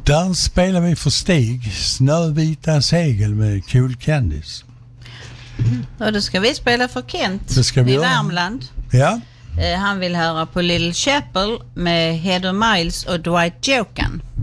Där spelar vi för Stig, Snövita segel med Cool Candice. Och då ska vi spela för Kent Det ska vi i göra. Värmland. Ja, Han vill höra på Little Chapel med Heather Miles och Dwight Jokan.